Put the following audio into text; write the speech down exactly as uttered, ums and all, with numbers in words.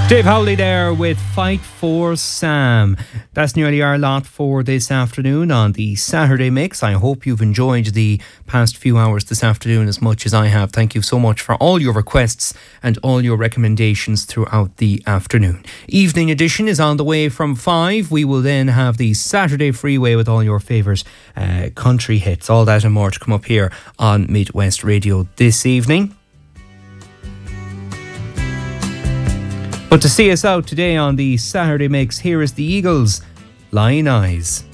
Dave Howley there with Fight for Sam. That's nearly our lot for this afternoon on the Saturday Mix. I hope you've enjoyed the past few hours this afternoon as much as I have. Thank you so much for all your requests and all your recommendations throughout the afternoon. Evening edition is on the way from five. We will then have the Saturday Freeway with all your favourite uh, country hits. All that and more to come up here on Midwest Radio this evening. But to see us out today on the Saturday Mix, here is the Eagles, Lion Eyes.